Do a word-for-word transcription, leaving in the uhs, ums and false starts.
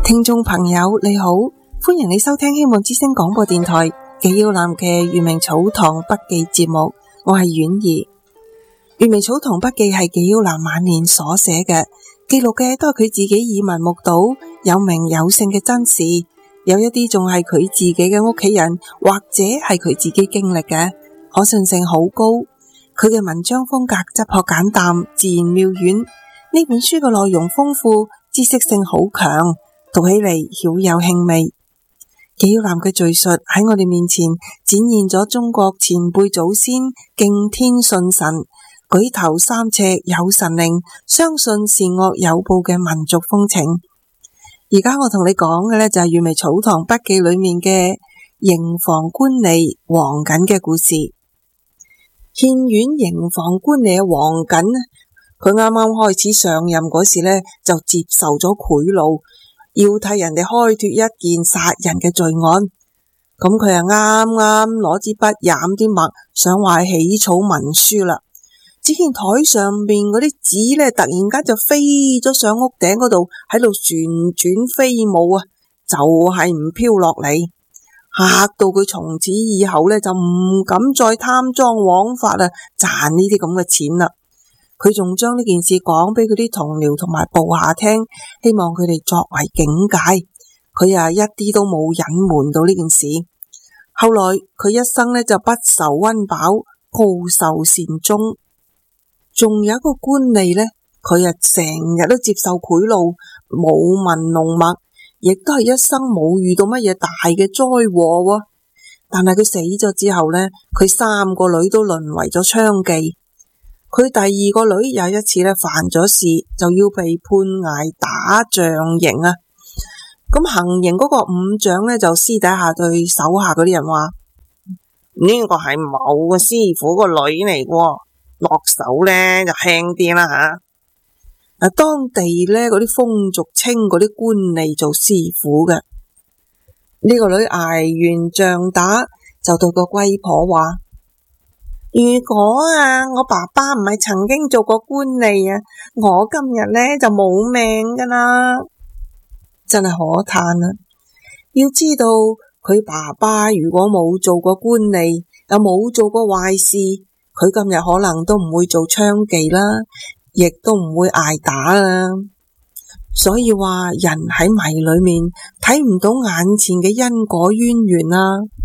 聽眾朋友你好，歡迎你收聽希望之聲廣播電台紀曉嵐嘅粵明草堂筆記節目，我係婉兒。粵明草堂筆記係紀曉嵐晚年所寫嘅，記錄嘅都係佢自己耳聞目睹有名有姓嘅真事，有一啲仲係佢自己嘅屋企人或者係佢自己經歷嘅，可信性好高。佢嘅文章風格質樸簡淡，自然妙遠。呢本書嘅內容豐富，知識性好強，讀起嚟曉有興味。紀曉嵐嘅敘述喺我哋面前展現咗中國前輩祖先敬天信神、舉頭三尺有神靈，相信善惡有報嘅民族風情。而家我同你講嘅呢，就係粵明草堂筆記裏面嘅營房官吏王瑾嘅故事。縣縣營房官吏王瑾，佢啱啱開始上任嗰時呢，就接受咗賄賂，要替人哋開脫一件殺人嘅罪案。咁佢啊啱啱攞支筆染啲墨，想話起草文書啦。只見台上面嗰啲紙呢，突然間就飛咗上屋頂嗰度，喺度旋轉飛舞啊，就係唔飄落嚟，嚇到佢從此以後呢，就唔敢再貪贓枉法啊，賺呢啲咁嘅錢啦。佢仲將呢件事講俾佢啲同僚同埋部下聽，希望佢哋作為警戒。佢啊一啲都冇隱瞞到呢件事。後來佢一生呢，就不愁溫飽，好受善終。仲有一個官吏呢，佢啊成日都接受賄賂，舞文弄墨，亦都係一生冇遇到乜嘢大嘅災禍喎。但係佢死咗之後呢，佢三個女都淪為咗娼妓。佢第二個女有一次呢犯咗事，就要被判挨打杖刑啊。咁行刑嗰個五長呢，就私底下對手下嗰啲人話：呢個係某個師傅個女嚟喎，落手呢就輕啲啦吓。嗱，當地呢嗰啲風俗稱嗰啲官吏做師傅嘅。呢個女挨完杖打，就對個龜婆話：如果啊我爸爸唔係曾經做過官吏啊，我今日呢就冇命噶啦。真係可嘆啊！要知道佢爸爸如果冇做過官吏，又冇做過壞事，佢今日可能都唔會做娼妓啦，亦都唔會挨打啦。所以話人喺迷裏面睇唔到眼前嘅因果淵源啊！